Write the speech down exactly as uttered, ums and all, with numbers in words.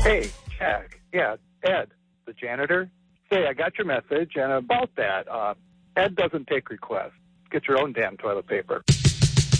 Hey, Jack. Yeah, Ed, the janitor. Say, I got your message, and about that, uh, Ed doesn't take requests. Get your own damn toilet paper.